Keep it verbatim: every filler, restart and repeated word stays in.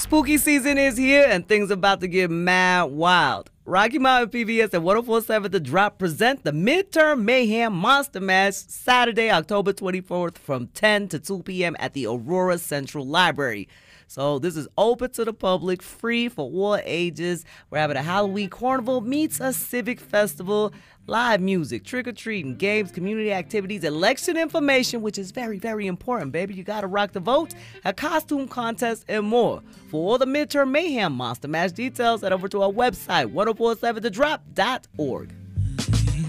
Spooky season is here and things about to get mad wild. Rocky Mountain P B S and one oh four point seven The Drop present the Midterm Mayhem Monster Mash Saturday, October twenty-fourth from ten to two p m at the Aurora Central Library. So this is open to the public, free for all ages. We're having a Halloween carnival meets a civic festival, live music, trick-or-treating, games, community activities, election information, which is very, very important, baby. You gotta rock the vote, a costume contest, and more. For all the Midterm Mayhem Monster Mash details, head over to our website, ten forty-seven the drop dot org.